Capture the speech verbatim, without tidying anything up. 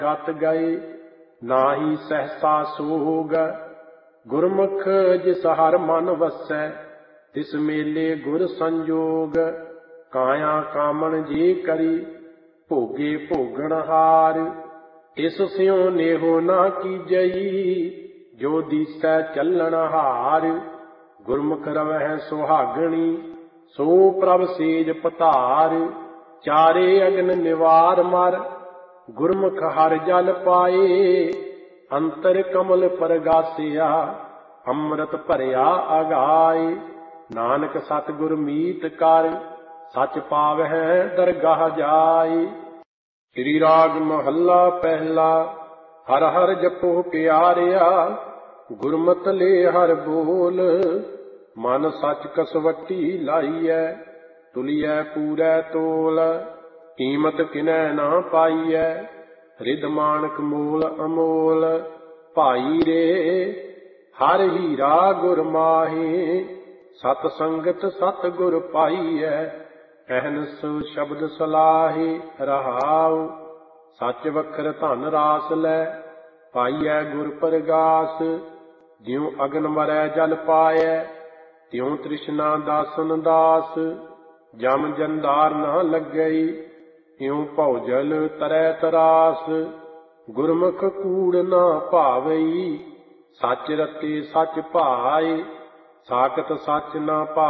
गत गए नाहि सहसा सोग। गुरमुख जिस हर मन वसै तिस मेले गुर संजोग। काया कामन जे करी भोगे भोगन हार। इस स्यों नेहो ना कीजई जो दिसै चलन हार। गुरमुख रवै सुहागणी सो प्रभ सेज पधार। चारे अगन निवार मर गुरमुख हर जल पाए। अंतर कमल परगासिया अमृत भरिया अगाए। नानक सतगुर मीत कर सच पावै दरगाह जाए। श्री राग महला पहला। हर हर जपो प्यारिया गुरमत ले हर बोल। मन सच कसवटी लाइयै तुलियै पूरै तोल। कीमत किनै ना पाइयै रिद मानक मोल अमोल। भाई रे हर हीरा गुर माहे सत संगत सत गुर पाइयै। अहनस शब्द सलाहे रहाओ सच वखर धन रास लै। पाइयै गुर परगास ज्यों अगन मरै जल पायै। त्यों तृष्णा दासन दास जम जंदार ना लगई। त्यों भौजल तरै तरास गुरमुख कूड़ ना भावई। सच रते सच भाए साकत सच ना भावई।